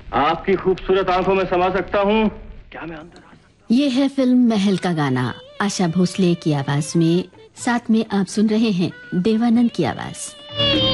आपकी खूबसूरत आंखों में समा सकता हूँ, क्या मैं अंदर आ सकता? ये है फिल्म महल का गाना, आशा भोसले की आवाज में। साथ में आप सुन रहे हैं देवानंद की आवाज।